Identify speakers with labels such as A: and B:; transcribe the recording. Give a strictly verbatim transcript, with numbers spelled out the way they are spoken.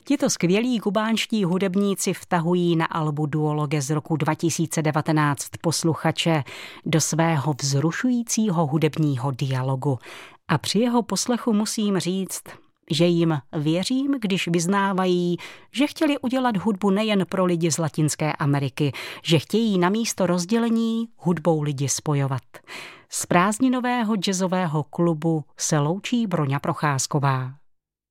A: Tito skvělí kubánští hudebníci vtahují na albu Duologue z roku dva tisíce devatenáct posluchače do svého vzrušujícího hudebního dialogu. A při jeho poslechu musím říct, že jim věřím, když vyznávají, že chtěli udělat hudbu nejen pro lidi z Latinské Ameriky, že chtějí namísto rozdělení hudbou lidi spojovat. Z prázdninového jazzového klubu se loučí Broňa Procházková.